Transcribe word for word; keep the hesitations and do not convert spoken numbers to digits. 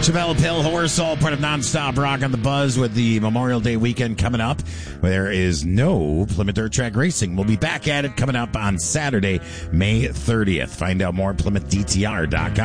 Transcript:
Chevelle Pill Horse, all part of Nonstop Rock on the Buzz with the Memorial Day weekend coming up. There is no Plymouth Dirt Track Racing. We'll be back at it coming up on Saturday, May thirtieth. Find out more at Plymouth D T R dot com.